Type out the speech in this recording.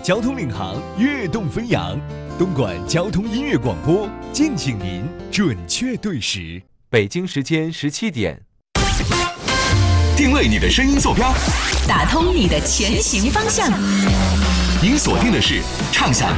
交通领航，跃动飞扬。东莞交通音乐广播，敬请您准确对时。 北京时间17点， 定位你的声音坐标， 打通你的前行方向。 您锁定的是畅享